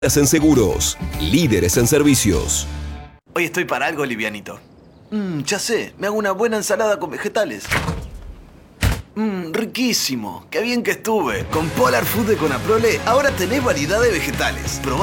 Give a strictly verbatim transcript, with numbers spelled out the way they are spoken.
En seguros, líderes en servicios. Hoy estoy para algo livianito. Mmm, ya sé, me hago una buena ensalada con vegetales. Mmm, riquísimo. Qué bien que estuve. Con Polar Food de Conaprole, ahora tenés variedad de vegetales. Probá